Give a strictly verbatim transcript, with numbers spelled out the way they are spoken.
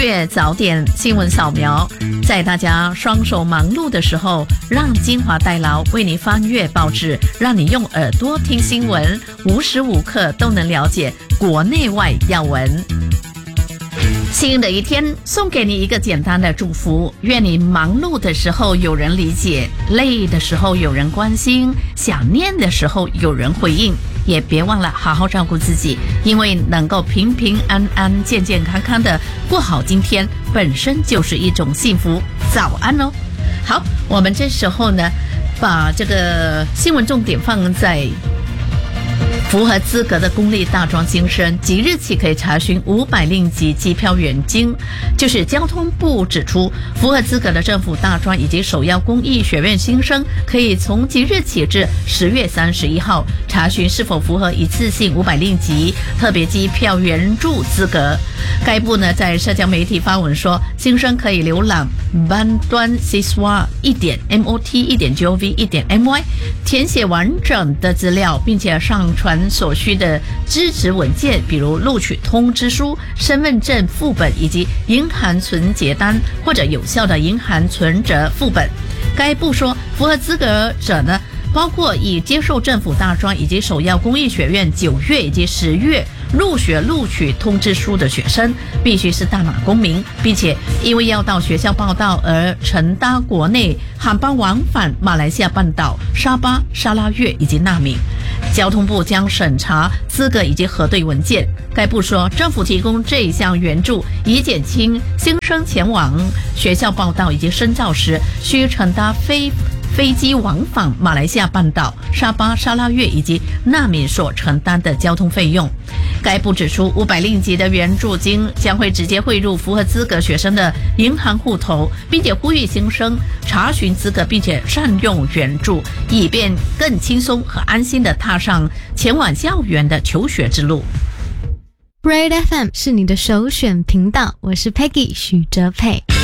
雀早点新闻扫描，在大家双手忙碌的时候，让精华代劳为你翻阅报纸，让你用耳朵听新闻，无时无刻都能了解国内外要闻。新的一天，送给你一个简单的祝福，愿你忙碌的时候有人理解，累的时候有人关心，想念的时候有人回应，也别忘了好好照顾自己，因为能够平平安安、健健康康的过好今天，本身就是一种幸福。早安哦！好，我们这时候呢，把这个新闻重点放在符合资格的公立大专新生即日起可以查询五百令吉机票原金。就是交通部指出，符合资格的政府大专以及首要公益学院新生可以从即日起至十月三十一号查询是否符合一次性五百令吉特别机票援助资格。该部呢在社交媒体发文说，新生可以浏览 bantuan siswa 一点 mot 一点 gov 一点 my 填写完整的资料，并且上传所需的支持文件，比如录取通知书、身份证副本以及银行存结单或者有效的银行存折副本。该部说，符合资格者呢，包括已接受政府大专以及首要公益学院九月以及十月入学录取通知书的学生，必须是大马公民，并且因为要到学校报到而乘搭国内航班往返马来西亚半岛、沙巴、沙拉越以及纳米。交通部将审查资格以及核对文件。该部说，政府提供这一项援助，以减轻新生前往学校报到以及深造时需乘搭非飞机往返马来西亚半岛、沙巴、沙拉越以及纳米所承担的交通费用。该部指出，五百令吉的援助金将会直接汇入符合资格学生的银行户头，并且呼吁新生查询资格并且善用援助，以便更轻松和安心地踏上前往校园的求学之路。 Bright F M 是你的首选频道，我是 Peggy 许哲佩。